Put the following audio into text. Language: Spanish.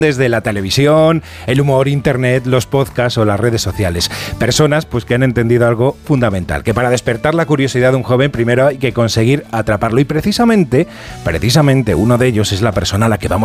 desde la televisión, el humor, internet, los podcasts o las redes sociales. Personas pues que han entendido algo fundamental, que para despertar la curiosidad de un joven primero hay que conseguir atraparlo y precisamente uno de ellos es la persona a la que vamos